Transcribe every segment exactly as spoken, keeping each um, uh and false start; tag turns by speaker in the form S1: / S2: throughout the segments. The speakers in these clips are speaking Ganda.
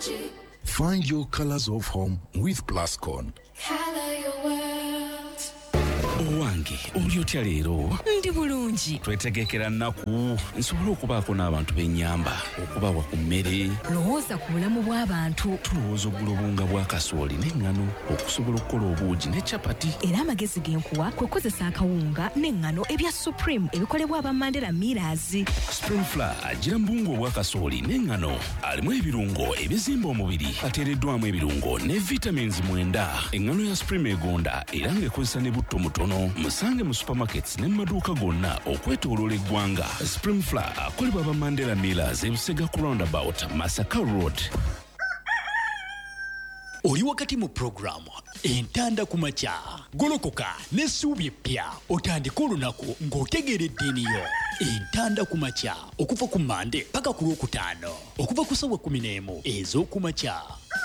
S1: Find your colors of home with Plascon.
S2: Color your world.
S3: Owange olyotya leero
S4: ndi bulungi
S3: twetegekera nnaku nsobola okubaako n'abantu b'ennyamba okubawa ku mmere
S4: lowooza ku bulamu bw'abantu
S3: tulowooza oggula obulunga bwa kasooli n'eŋŋano okusobola okukola obuugi ne capati
S4: era amagezi g'enkuwa kwe kozesa akawunga n'eŋŋano ebya supreme ebikolebwa aba Mandela Millers.
S3: Spring Flour agira mu bulungo obwa kasooli n'eŋŋano alimu ebirungo ebizimba omubiri ateereddwamu ebirungo ne vitamins mwenda. Eŋŋano ya Supreme egonda era ng'ekozesa ne butto mutono. Musange mu supermarkets ne maduuka gonna okwetooloola eggwanga. Spring Flour akolebwa aba Mandela Millers e Busega ku roundabout Masaka Road.
S5: Oli wakati mu programu entanda ku makya golokoka n'essuubi eppya otandika olunaku ng'otegeeredde eniyo. Entanda ku makya okuva ku Mande paka ku Lwokutaano okuva ku ssaawa kumi n'emu ez'oku makya.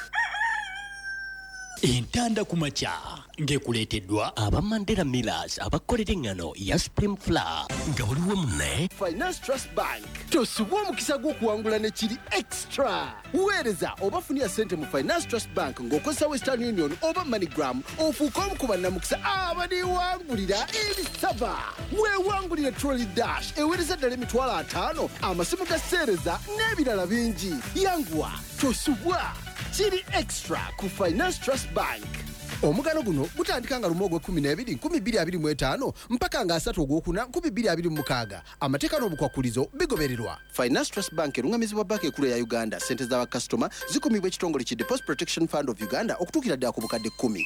S5: Entanda ku makya ng'ekuleeteddwa aba Mandela Millers abakolera eŋŋano ya Supreme Flour nga waliwo munne
S6: Finance Trust Bank tosubwa omukisa gw'okuwangula ne kiri extra. Weereza oba funira ssente mu Finance Trust Bank ng'okozesa Western Union oba MoneyGram ofuuka omu ku bannamukisa abaniwangulira ebisava. Weewangulire Trolley Dash eweereza ddala emitwalo ataano amasimu ga sseereza n'ebirala bingi. Yanguwa tosubwa kiri extra ku Finance Trust Bank. Omugano guno gutandika nga lumu ogw'ekkumi n'ebiri nkumi bbiri abiri mu etaano mpaka nga asatu ogwokuna nkumi bbiri abiri mu mukaaga. Amateeka n'obukwakulizo bigobererwa. Finance Trust Bank erungamizibwa banka ekkulu ya Uganda. Ssente z'abakasitoma zikumibwa ekitongole ki Deposit Protection Fund of Uganda okutuukira ddala ku bukadde kkumi.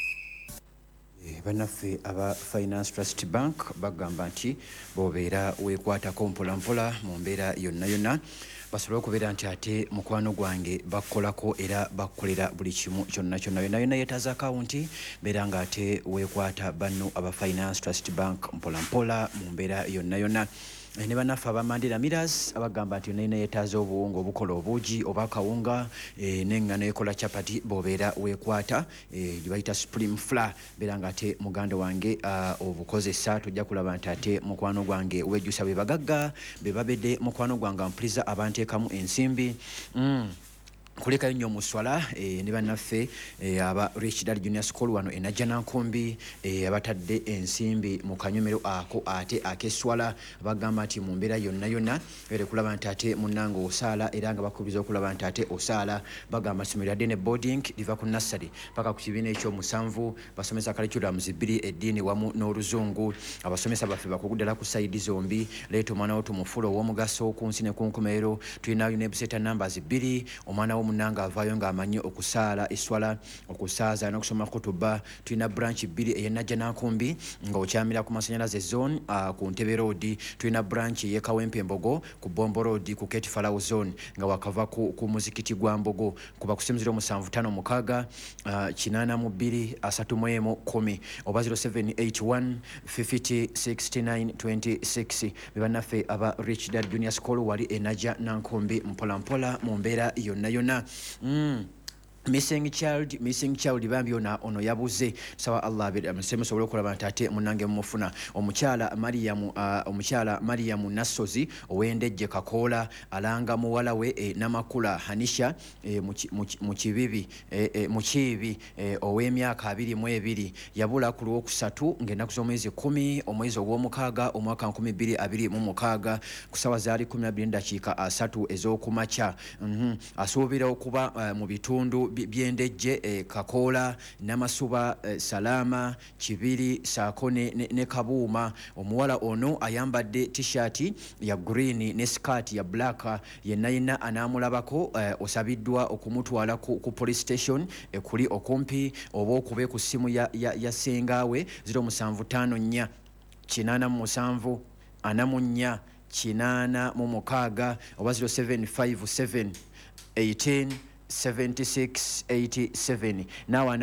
S7: Bannaffe aba Finance Trust Bank bagamba nti bw'obeera weekwatako mpolampola mu mbeera yonna yonna basobola okubeera nti ate mukwano gwange bakolako era bakolera buli kimu kyonna kyonna yonna yonna yeetaaza akawunti mbeera nga ate weekwata banno aba Finance Trust Bank mpolampola mu mbeera yonna yonna. Ne bannaffe aba Mandela Millers abagamba nti yonna yonna yeetaaza obuwunga obukola obuugi oba akawunga e, n'eŋŋano ekola capati bw'obeera weekwata e, gye bayita Supreme Flour mbeera nga ate muganda wange uh, obukozesa tujja kulaba nti ate mukwano gwange wejjusa be bagagga be babedde mukwano gwange ampuliza abanteekamu ensimbi mm. kulekayo nnyo muswala e, ne bannaffe e, aba Rich Dad Junior School wano e Najjanankumbi e, abatadde ensimbi mu kanyomero ako ate akeswala bagamba nti mu mbeera yonna yonna ere kulaba nti ate munnange osaala era nga bakubiza okulaba nti ate osaala bagamba ssomero yadde ne boarding liva ku nassary paka ku kibiina ekyomusanvu basomesa curriculums bbiri eddiini wamu n'oluzungu. Abasomesa baffe bakuguddala ku sayidi zombi leeta omwana wo tumufuula ow'omugaso ku nsi ne ku nkomerero. Tulinayo ne buseta numbers bbiri omwana wo munanga avaayo ng'amanyi okusaala eswala okusaaza n'okusoma kutuba. Tulina branch bbiri ey'e Najjanankumbi nga okyamira ku masanyalaze zone uh, ku Ntebe Road. Tulina branch ey'e Kawempe Mbogo ku Bombo Road ku Keti Falawo zone nga wakava ku, ku muzikiti gwa Mbogo kuba ku ssimu ziro musanvu ttaano mukaaga uh, kinaana mu bbiri asatu mu emu kumi oba zero seven eight one fifty sixty-nine twenty-six. Be bannaffe aba Rich Dad Junior School wali e Najjanankumbi mpolampola mu mbeera yonna yonna. Mm. Missing child, missing child bambi ona ono yabuze sawa Allah be amuseme sobola okulaba nti ate munange mumufuna. Omukyala Mariam uh, omukyala Mariam Nassozi owendejje Kakola alanga muwala we e, Namakula Hanisha e, mu kibibi e, e, mu kibi e, ow'emyaka abiri mu ebiri yabula ku Lwokusatu ng'ennaku z'omwezi kumi omwezi ogw'omukaaga omwaka nkumi bbiri abiri mu mukaaga ku ssaawa zaali kumi na bbiri n'eddakiika asatu ez'okumakya. mm-hmm. Asuubira okuba uh, mu bitundu byendejje eh, Kakola Namasuba eh, Salama Kibiri Sakone ne, ne Kabuuma. Omuwala ono ayambadde t-shirt ya green ne skirt ya black. Yenna yenna anaamulabako eh, osabiddwa okumutwala ku, ku police station eh, kuli okumpi oba okube ku ssimu ya, ya, ya sengaawe zero musanvu ttaano nnya kinaana mu musanvu ana mu nnya kinaana mu mukaaga oba zero seven five seven eighteen seventy-six eighty-seven. Nawe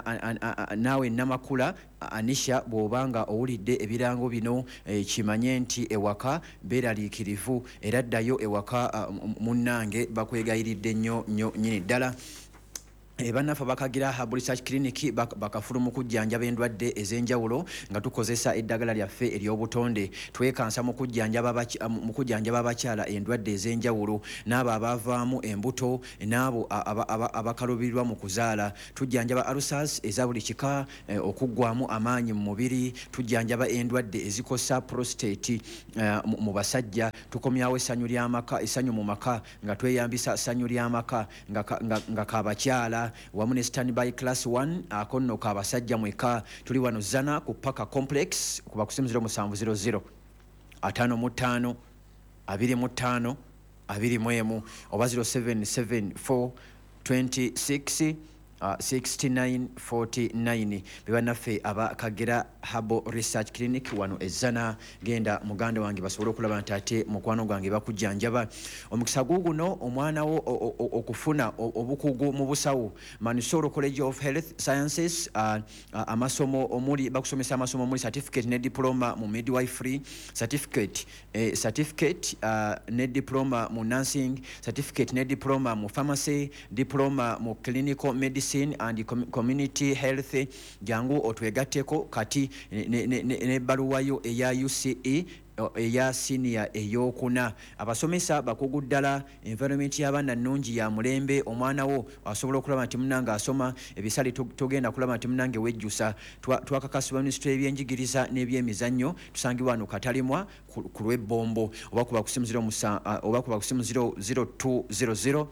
S7: nawe Namakula Anisha bw'obanga owulidde ebirango bino e, kimanye nti ewaka beeraliikirivu era ddayo ewaka uh, munnange bakwegayiridde nnyo nnyo nnyini ddala. Ebanafa bakagira Hub Research Clinic bakafulu mu kujjanjaba endwadde ez'enjawulo nga tukozesa eddagala lyaffe ery'obutonde. Twekansa mu kujjanjaba mu kujjanjaba abakyala endwadde ez'enjawulo n'abo abavaamu embuto n'abo abakalubirirwa mu kuzaala. Tujjanjaba ulcers eza buli kika, okuggwamu amaanyi mu mubiri. Tujjanjaba endwadde ezikosa prostate mu basajja. Tukomyawo essanyu ly'amaka essanyu mu maka nga tweyambisa ssanyu ly'amaka nga kabakyala wamu ne standby class one akonno kabasajja mweka. Tuli wano Zana ku Paka Complex kuba kusimuziro musanvu zero zero atano mu ttaano abiri mu ttaano abiri mu emu oba zero seven seven four twenty-six Uh, sixty-nine forty-nine. Bebannaffe aba Kagera Hub Research Clinic wano ezana genda muganda wange basobole okulaba nti ate mukwano gwange bakujjanjaba. Omukisa guguno omwana wo okufuna obukugu mu busawo Mansoro College of Health Sciences uh, uh, amasomo omuli bakusomesa amasomo omuli certificate ne diploma mu midwifery, certificate eh, certificate uh, ne diploma mu nursing, certificate ne diploma mu pharmacy, diploma mu clinical medicine and community health. Jangu otwegateko kati ne, ne, ne, ne baluwayo eya U C E eya senior eyokuna. Abasomesa bakuguddala environment y'abaana nnungi ya mulembe. Omwana wo asobola okulaba nti munanga asoma ebisale togenda kulaba nti munange wejjusa. Twakakasibwa Ministry y'ebyenjigiriza n'ebyemizannyo tusangibwa wano Katalimwa ku lw'ebbombo oba kuba kusimu oba kuba kusimu zero two zero zero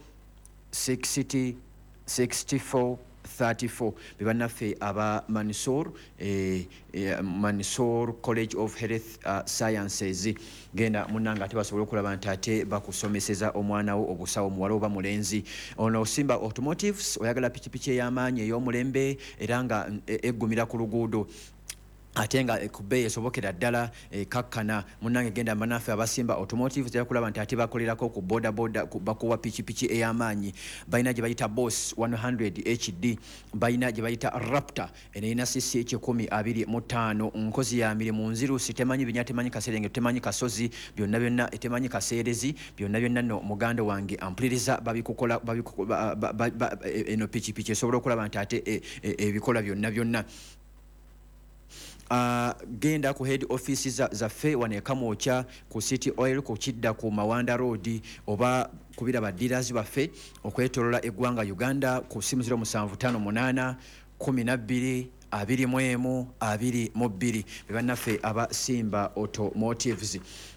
S7: sixty sixty-four thirty-four. Bebannaffe aba Mansor eh, eh, Mansor College of Health uh, Sciences genda munanga ate basobola okulaba nti ate bakusomeseza omwana wo obusawo muwala oba mulenzi. Ono Simba Automotives oyagala pikipiki ey'amaanyi ey'omulembe era nga eggumira ku luguudo atenga kubbe esobokera ddala e, kakkana munange genda Manafe abasimba Automotive zya kulaba nti ate bakolerako ku boda boda bakuwa pichi pichi ey'amaanyi. Bayina gye bayita Boss one hundred H D, bayina gye bayita Raptor eneyina cc ekikumi abiri mu ttaano. Nkozi ya mirimu nzirusi temanyi binya temanyi kaserenge temanyi kasozi byonna byonna temanyi kaseerezi byonna byonna no muganda wange ampuliriza babikukola babikukola ba, ba, ba, eno pichi pichi esobola okulaba nti ate ebikola e, e, byonna byonna. Uh, genda ku head office za zaffe wane Kamwokya ku City Oil ku Kidda ku Mawanda Road oba kubira ba dealers baffe okwetolola eggwanga Uganda ku simu zero musanvu ttaano munaana kumi na bbiri abiri mu emu abiri mu bbiri. Bebannaffe aba Simba Automotives.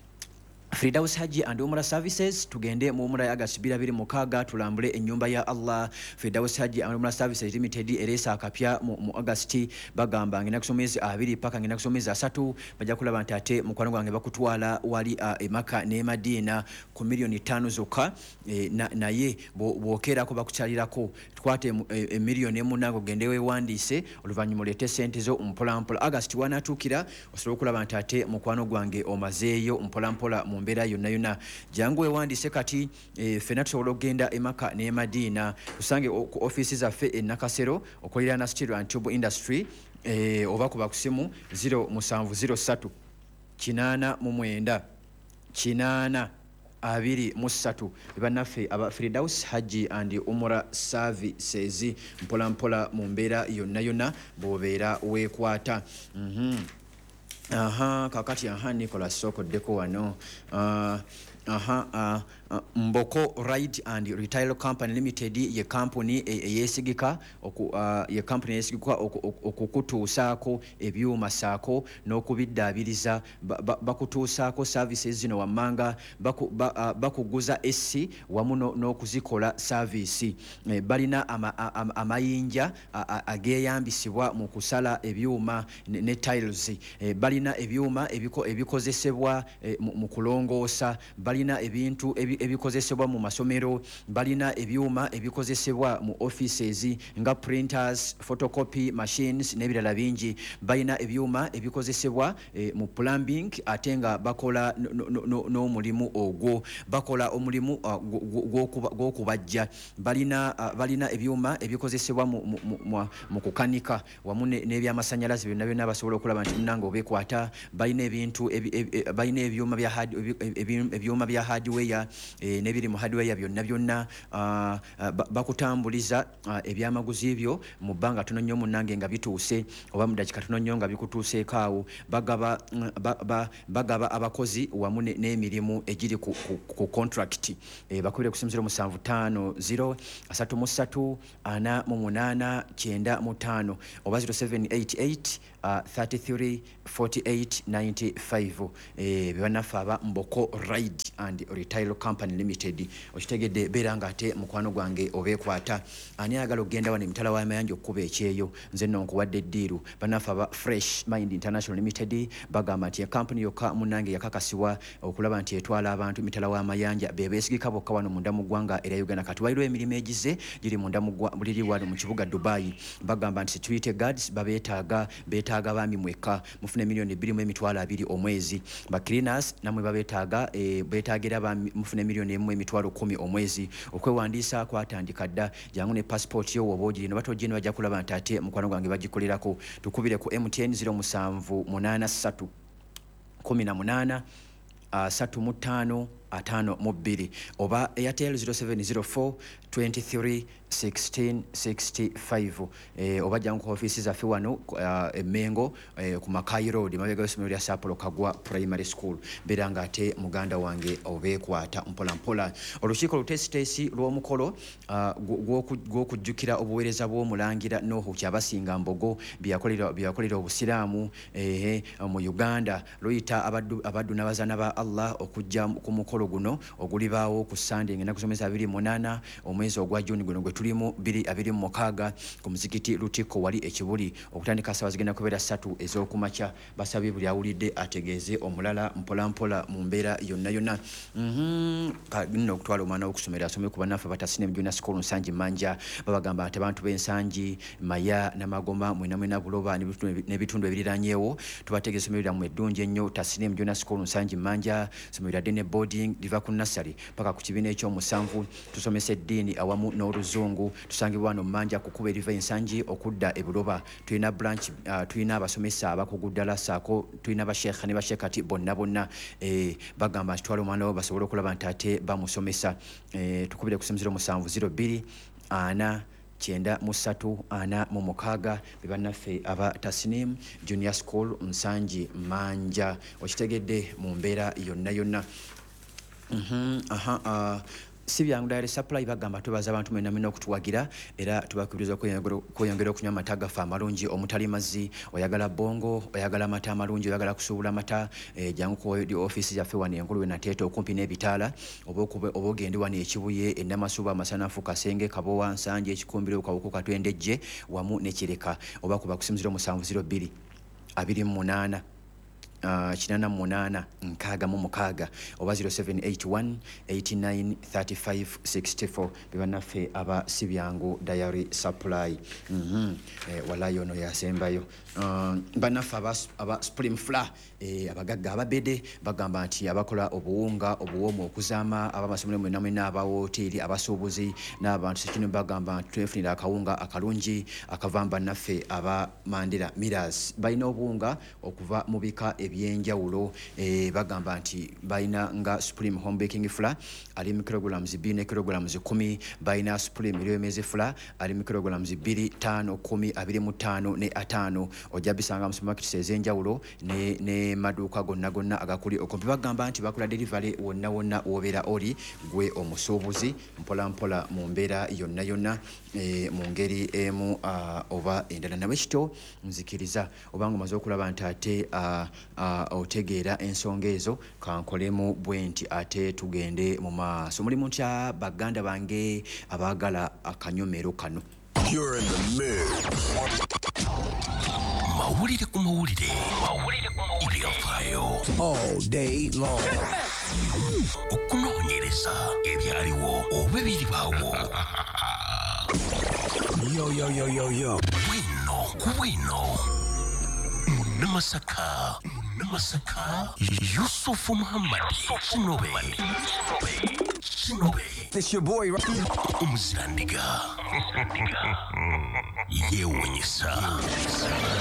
S7: Firdaus Haji and Umrah Services tugende mu Umrah ya August bbiri mukaaga tulambule ennyumba ya Allah. Firdaus Haji and Umrah Services Limited eresa akapya mu, mu August bagamba ngina kusomezi abiri paka ngina kusomezi asatu bajja kulaba nti ate mukwano gwange bakutwala wali uh, emaka ne Madina ku milioni ttaano zokka e, na, naye bwokera ko bakukyalirako twate e, e, milioni emu nago gende wewandiise oluvannyuma olete sente zo mpola mpola. August wanatukira osobola okulaba nti ate mukwano gwange omazeeyo mpola mpola mu mbeera yonna yonna. Jangu wewandiise kati e, ffenna tusobola okugenda emaka ne Madina tusange ku offices zaffe e Nakasero okolera na Steel and Tube Industry e, oba kuba ku simu zero musanvu zero ssatu kinaana mu mwenda kinaana abiri mu ssatu. Bannaffe aba Firdaus Haji and Umrah Services mpola mpola mu mbeera yonna yonna bw'obeera weekwata. mhm aha kakati aha Nicholas Soko deko wano uh, aha uh, uh, Mboko Ride and Retail Company Limited ye company eyesigika oku uh, ye company eyesigika okukutuusaako ebyuma saako n'okubiddaabiriza bakutuusaako ba, services zino wammanga baku, ba, uh, bakuguza esi wamu n'okuzikola service e, balina ama, ama, amayinja ageeyambisibwa mu kusala ebyuma ne, ne tiles e, balina ebyuma ebiko, ebikozesebwa e, mu kulongoosa, balina ebintu ebi, ebikozesebwa mu masomero, balina ebyuma ebikozesebwa mu offices nga printers, photocopy machines n'ebirala bingi. Balina ebyuma ebikozesebwa e, mu plumbing ate nga bakola n'omulimu ogwo, bakola omulimu gw'okubajja. Balina uh, balina ebyuma ebikozesebwa mu, mu, mu, mu kukanika wamu n'ebyamasanyalaze byonna byonna basobola okulaba nti munange obeekwata. Balina ebintu balina ebyuma bya hard ebyuma bya hardware e, nebiri mu hardware byonna byonna uh, uh, bakutambuliza uh, ebyamaguzi ebyo mu bbanga tono nnyo munnange nga bituuse oba mu dakika tono nnyo nga bikutuuseeko awo bagaba, uh, ba, ba, bagaba abakozi wamu n'emirimu egiri ku, ku, ku contract e, bakubire ku zero musanvu ttaano zero asatu mu ssatu ana mu munaana kyenda mu ttaano oba zero seven eight eight Uh, thirty-three forty-eight ninety-five eh bebanafa aba Mboko Ride and Retail Company Limited okitegedde beera nga ate mukwano gwange obeekwata ani agala ogenda wano emitala wa mayanja okuba ekyeyo nze nno nkuwadde eddiiru banafa aba Fresh Mind International Limited bagamba nti company yokka munange yakakasiwa okulaba nti etwala abantu emitala wa mayanja bebeesigika bokka wano munda mu ggwanga era Uganda kati wairwa emirimu egize giri munda mu buliri wano mu kibuga Dubai bagamba nti security guards babeetaaga beeta agabami mweka mufune milioni bbiri mu emitwalo abiri omwezi ba cleaners namwe babetaaga e, betaagira ba mufune milioni emu emitwalo kumi omwezi okwewandiisa kwatandika dda jangu ne passport yo wobojiri no batojene bajja kulaba ntate mukwano gwange bagikolerako tukubire ku M T N zero musanvu munana ssatu kumi na munana uh, satu mu ttaano atano mu bbiri oba Airtel zero seven zero four twenty-three sixteen sixty-five eh oba jangu office za fi wano uh, emengo eh, ku Makai Road mabega y'essomero lya Sapolo Kagwa Primary School beranga ate muganda wange obeekwata mpola mpola olukiiko lutesitesi lw'omukolo gw'okujjukira uh, obuweereza bw'omulangira Nuhu Kyabasinga Mbogo byakolera byakolera obusiraamu eh mu Uganda luyita abaddu abaddu n'abazaana ba Allah okujja ku mukolo guno ogulibaawo ku Sunday ngena kusomesa abiri munana omwezi ogwa June guno gwe tulimu biri abiri mu mukaaga ku muzikiti Lutiko wali ekibuli okutandika sawa zigenda kubeera ssatu ez'okumakya basabye buli awulidde ategeeze omulala mpola mpola mu mbeera yonna yonna mhm kadino okutwala omwana okusomera asome ku banafa batasine mu Junior School Nsanji Manja babagamba ate bantu b'ensangi Maya na Magoma mwina mwina buloba n'ebitundu ebiriranyeewo tubategeeze somero mu eddungi ennyo tasine mu Junior School Nsanji Manja somero dene boarding diva ku nursery paka ku kibiina ekyomusanvu tusomesa eddiini awamu n'oluzungu tusangibwa wano Manja kukuba eriva ensangi okudda ebuloba tulina branch uh, tulina abasomesa abakuguddala saako tulina bashekha ne bashekati bonna bonna eh, bagamba kitwala omwana wo basobole okulaba nti ate bamusomesa eh, tukubire kusemziro musanvu zero bbiri ana kyenda mu ssatu ana mu mukaaga bebannaffe aba Tasnim Junior School Nsanji Manja okitegedde mu mbeera yonna yonna mhm aha uh, Sibyangu Dairy Supply bagamba tubaza abantu mwena mwena okutuwagira era tubakubiriza kweyongera okunywa amata gafa amalungi omutali mazzi oyagala bongo oyagala amata amalungi oyagala kusuubula amata eh, jangu ku di office yaffe wano enkulu nateeta okumpi n'ebitaala oba obogende wano ekibuye ennamasuba amasanafu Kasenge Kabowa Nsanje ekikumbiro kawuko katwendejje wamu n'ekireka oba kuba kusimziro musanvu zero bbiri abiri mu munaana Uh, kinana munana nkaaga mu mukaaga oba zero seven eight one eight nine three five six four bibanafe aba Sibyangu Dairy Supply mhm eh, walayo ono yasembayo uh, banafe aba, aba Spring Flour eh, abagagga ababede bagamba nti abakola obuwunga obuwomu okuzaama abamasomero mu namwe n'aba hoteli abasuubuzi n'abantu sekino bagamba nti twefunira akawunga akalungi akavamba naffe aba Mandela Millers balina obuwunga okuva mu bika ebyenjawulo eh, bagamba nti balina nga Supreme Home Baking Flour ali micrograms two ne kilograms ten balina Supreme Meze Flour ali micrograms two tano kumi abiri mu ttaano ne atano ojja bisanga mu supermarket ezenjawulo ne ne maduuka gonna gonna agakuli okumpi bagamba nti bakola delivery wonna wonna wobera oli gwe omusuubuzi mpola mpola mu mbeera yonna yonna e, mu ngeri emu uh, oba endala nawe kito nzikiriza obanga maze okulaba nti ate uh, uh, otegeera ensonga ezo kankolemu bwenti ate tugende mu maaso mulimu ntya baganda bange abaagala akanyomero kano.
S1: You're in the mix.
S3: Mawulire ku mawulire mawulire ku mawulire afayo
S1: All day long.
S3: okunoonyereza ebyaliwo oba ebiribaawo.
S1: Yo, yo, yo, yo, yo.
S3: Bwino ku bwino Munamasaka Munamasaka Yusufu Muhammad Kinobe Kinobe
S1: This your boy, right?
S3: Umuzirandiga Yewonyesa